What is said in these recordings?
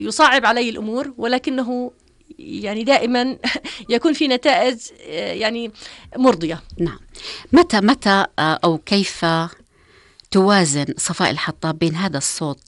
يصعب علي الأمور، ولكنه يعني دائما يكون في نتائج يعني مرضية. نعم. متى أو كيف توازن صفاء الحطاب بين هذا الصوت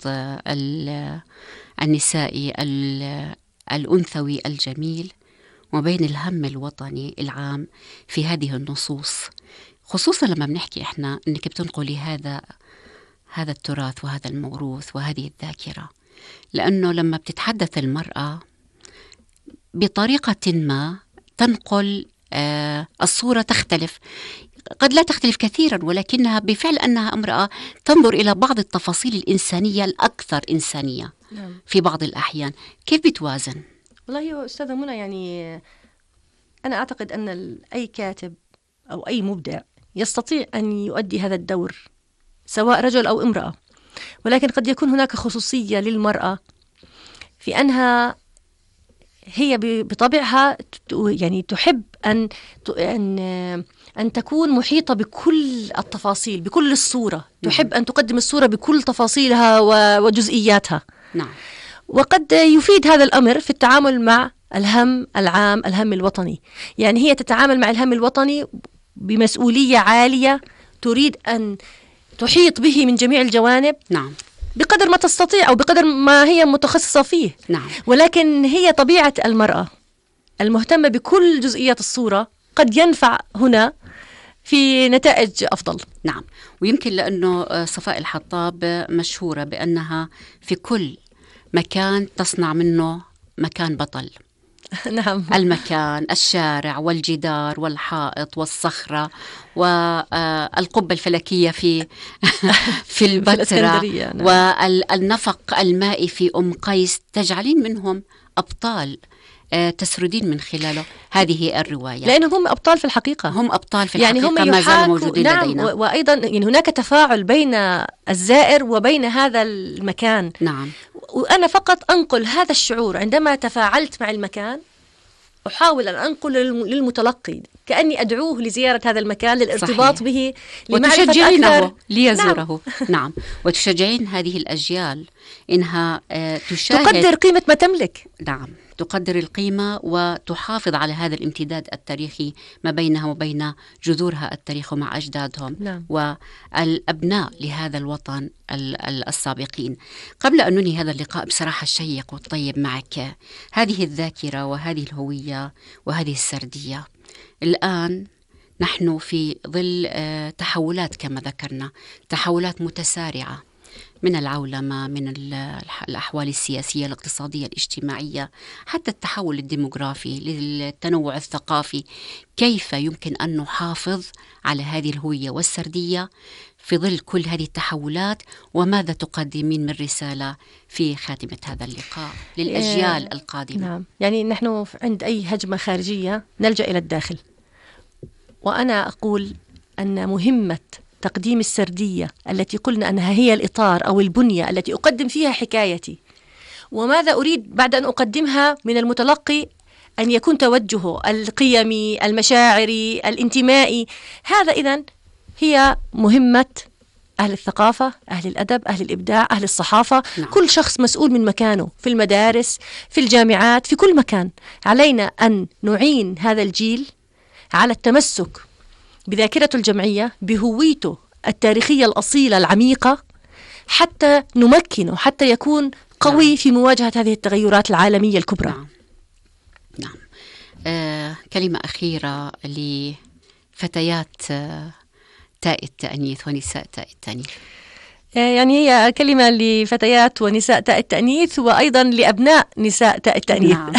النسائي الأنثوي الجميل وبين الهم الوطني العام في هذه النصوص، خصوصا لما بنحكي إحنا إنك بتنقلي هذا التراث وهذا الموروث وهذه الذاكرة؟ لأنه لما بتتحدث المرأة بطريقة ما تنقل الصورة تختلف، قد لا تختلف كثيرا، ولكنها بفعل أنها امرأة تنظر إلى بعض التفاصيل الإنسانية الأكثر إنسانية في بعض الأحيان. كيف بتوازن؟ والله يا أستاذة منى، يعني أنا أعتقد أن أي كاتب أو أي مبدع يستطيع أن يؤدي هذا الدور سواء رجل أو امرأة، ولكن قد يكون هناك خصوصية للمرأة في أنها هي بطبعها يعني تحب أن تكون محيطة بكل التفاصيل، بكل الصورة، تحب أن تقدم الصورة بكل تفاصيلها وجزئياتها. نعم. وقد يفيد هذا الأمر في التعامل مع الهم العام، الهم الوطني. يعني هي تتعامل مع الهم الوطني بمسؤولية عالية، تريد أن تحيط به من جميع الجوانب. نعم. بقدر ما تستطيع أو بقدر ما هي متخصصة فيه. نعم. ولكن هي طبيعة المرأة المهتمة بكل جزئيات الصورة قد ينفع هنا في نتائج أفضل. نعم. ويمكن لأنه صفاء الحطاب مشهورة بأنها في كل مكان تصنع منه مكان بطل. نعم. المكان، الشارع والجدار والحائط والصخرة والقبة الفلكية في البتراء نعم. والنفق المائي في أم قيس، تجعلين منهم أبطال تسردين من خلاله هذه الرواية، لأنهم هم أبطال في الحقيقة. هم أبطال في يعني الحقيقة، هم ما زالوا موجودين نعم. لدينا. وأيضا يعني هناك تفاعل بين الزائر وبين هذا المكان. نعم. وأنا فقط أنقل هذا الشعور عندما تفاعلت مع المكان، أحاول أن أنقل للمتلقي كأني أدعوه لزيارة هذا المكان، للارتباط صحيح. به، لمعرفة وتشجعينه ليزوره. نعم. نعم. وتشجعين هذه الأجيال إنها تشاهد، تقدر قيمة ما تملك. نعم، تقدر القيمة وتحافظ على هذا الامتداد التاريخي ما بينها وبين جذورها التاريخ مع أجدادهم. نعم. والأبناء لهذا الوطن السابقين. قبل أن ننهي هذا اللقاء بصراحة الشيق والطيب معك، هذه الذاكرة وهذه الهوية وهذه السردية، الآن نحن في ظل تحولات كما ذكرنا، تحولات متسارعة من العولمة، من الأحوال السياسية الاقتصادية الاجتماعية، حتى التحول الديموغرافي، للتنوع الثقافي. كيف يمكن أن نحافظ على هذه الهوية والسردية في ظل كل هذه التحولات؟ وماذا تقدمين من رسالة في خاتمة هذا اللقاء للأجيال القادمة؟ نعم. يعني نحن عند أي هجمة خارجية نلجأ إلى الداخل، وأنا أقول أن مهمة تقديم السردية التي قلنا أنها هي الإطار أو البنية التي أقدم فيها حكايتي، وماذا أريد بعد أن أقدمها من المتلقي أن يكون توجهه القيمي، المشاعري، الانتمائي. هذا إذن هي مهمة أهل الثقافة، أهل الأدب، أهل الإبداع، أهل الصحافة. نعم. كل شخص مسؤول من مكانه في المدارس، في الجامعات، في كل مكان. علينا أن نعين هذا الجيل على التمسك بذاكرته الجمعية، بهويته التاريخية الأصيلة العميقة، حتى نمكنه، حتى يكون قوي. نعم. في مواجهة هذه التغيرات العالمية الكبرى. نعم. نعم. كلمة أخيرة لفتيات تاء التأنيث ونساء تاء التأنيث. يعني هي كلمة لفتيات ونساء تاء التأنيث، وأيضا لأبناء نساء تاء التأنيث. نعم.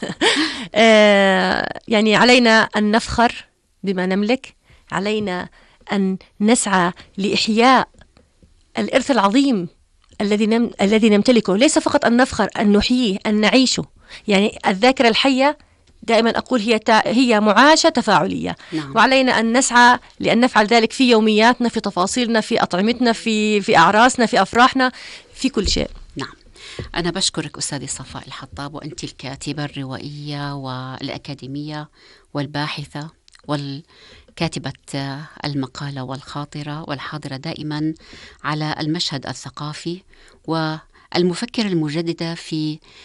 يعني علينا أن نفخر بما نملك، علينا أن نسعى لإحياء الإرث العظيم الذي نمتلكه. ليس فقط أن نفخر، أن نحييه، أن نعيشه. يعني الذاكرة الحية دائما أقول هي معاشة تفاعلية. نعم. وعلينا أن نسعى لأن نفعل ذلك في يومياتنا، في تفاصيلنا، في أطعمتنا، في أعراسنا، في أفراحنا، في كل شيء. نعم. أنا بشكرك أستاذة صفاء الحطاب، وأنت الكاتبة الروائية والأكاديمية والباحثة والكاتبة المقالة والخاطرة والحاضرة دائما على المشهد الثقافي، والمفكرة المجددة في